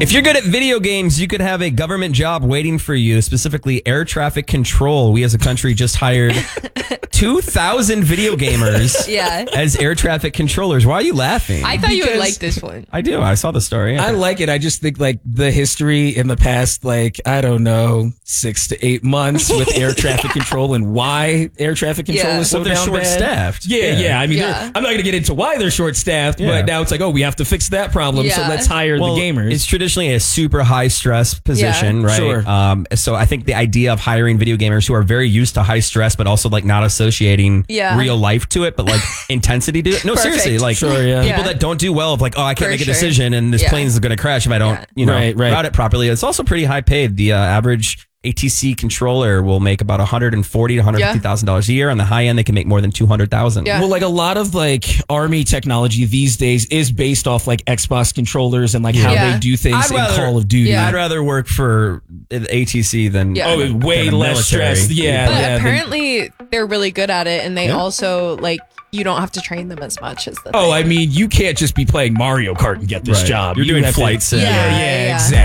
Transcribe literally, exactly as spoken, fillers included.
If you're good at video games, you could have a government job waiting for you, specifically air traffic control. We as a country just hired two thousand video gamers yeah. as air traffic controllers. Why are you laughing? I thought Because you would like this one. I do. I saw the story. I like it. I just think like the history in the past, like, I don't know, six to eight months with air traffic control and why air traffic control Yeah. is so Well, they're down bad. short-staffed. Yeah, Yeah. yeah. I mean, Yeah. they're- I'm not going to get into why they're short staffed, Yeah. but now it's like, oh, we have to fix that problem. So Yeah. let's hire Well, the gamers. it's traditionally a super high stress position, Yeah. right? Sure. Um, so I think the idea of hiring video gamers who are very used to high stress, but also like not associating Yeah. real life to it, but like intensity to it. No, Perfect. seriously, like Sure, yeah. people Yeah. that don't do well of like, oh, I can't For make a sure. decision and this Yeah. plane is going to crash if I don't, Yeah. you know, Right, right. route it properly. It's also pretty high paid. The uh, average A T C controller will make about one hundred forty thousand to one hundred fifty thousand dollars a year. On the high end, they can make more than two hundred thousand dollars. Yeah. Well, like a lot of like army technology these days is based off like Xbox controllers and like how Yeah. they do things I'd in rather- Call of Duty. Yeah. I'd rather work for A T C than Yeah. Oh, way kind of less military. stress. Yeah, But yeah. then- apparently they're really good at it, and they Yeah. also like you don't have to train them as much as the. oh, thing. I mean, you can't just be playing Mario Kart and get this Right. job. You're You doing have to- flight sim. Yeah, Yeah, yeah, yeah. exactly.